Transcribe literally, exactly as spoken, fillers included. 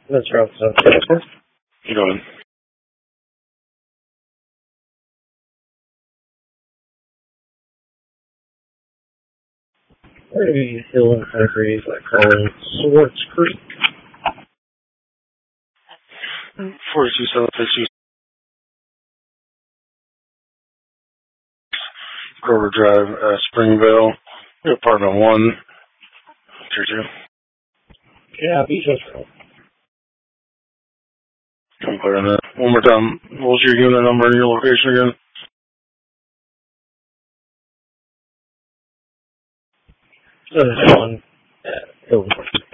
That's Ralph. Okay. You go ahead. Maybe Hill and Country, like calling Swartz Creek. forty-two seven fifty. Grover Drive, uh, Springvale. Apartment one. Tier two. Yeah, Beach House. I'm clear on that. One more time. What was your unit number and your location again? Uh, one. Uh, Hill and Country.